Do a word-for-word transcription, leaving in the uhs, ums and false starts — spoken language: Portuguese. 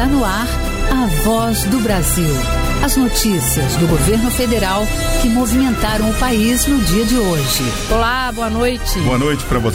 no ar a Voz do Brasil. As notícias do governo federal que movimentaram o país no dia de hoje. Olá, boa noite. Boa noite para você.